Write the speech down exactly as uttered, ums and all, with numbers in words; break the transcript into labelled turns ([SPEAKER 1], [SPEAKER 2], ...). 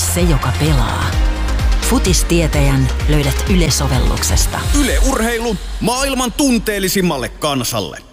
[SPEAKER 1] se, joka pelaa. Futistietäjän löydät Yle-sovelluksesta.
[SPEAKER 2] Yle Urheilu maailman tunteellisimmalle kansalle.